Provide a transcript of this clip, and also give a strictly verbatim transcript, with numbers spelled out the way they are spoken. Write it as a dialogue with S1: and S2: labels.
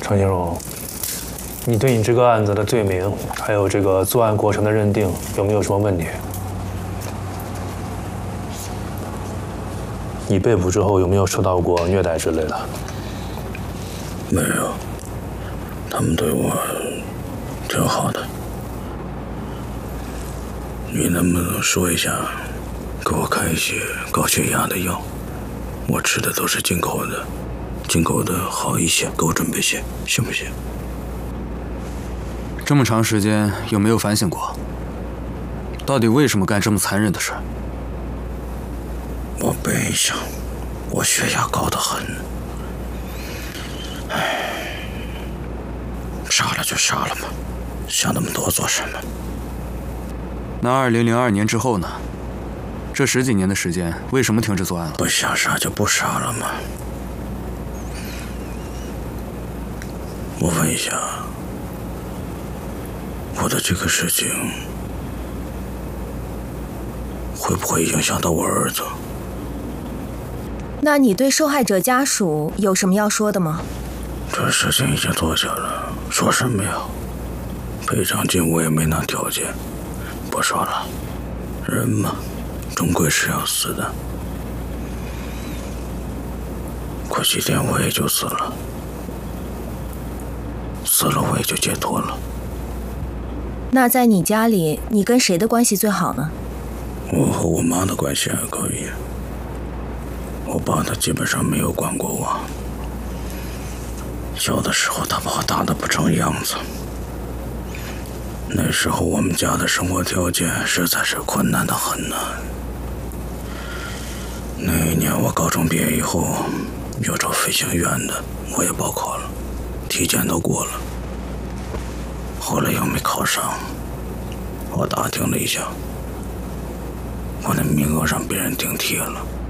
S1: 程金荣，你对你这个案子的罪名，还有这个作案过程的认定，有没有什么问题？你被捕之后有没有受到过虐待之类的？
S2: 没有，他们对我挺好的。你能不能说一下，给我开一些高血压的药？我吃的都是进口的，进口的好一些，给我准备些，行不行？
S3: 这么长时间有没有反省过？到底为什么干这么残忍的事？
S2: 我背上，我血压高得很。唉，杀了就杀了吧，想那么多做什么？
S3: 那二零零二年之后呢？这十几年的时间，为什么停止作案了？
S2: 不想杀就不杀了吗？我问一下，我的这个事情会不会影响到我儿子？
S4: 那你对受害者家属有什么要说的吗？
S2: 这事情已经做下了，说什么呀？赔偿金我也没拿条件，不说了。人嘛，终归是要死的。过几天我也就死了，死了我也就解脱了。
S4: 那在你家里，你跟谁的关系最好呢？
S2: 我和我妈的关系还可以，我爸他基本上没有管过我。小的时候他把我打得不成样子，那时候我们家的生活条件实在是困难得很呢。那一年我高中毕业以后，要找飞行员的，我也报考了，体检都过了，后来又没考上。我打听了一下，我的名额让别人顶替了。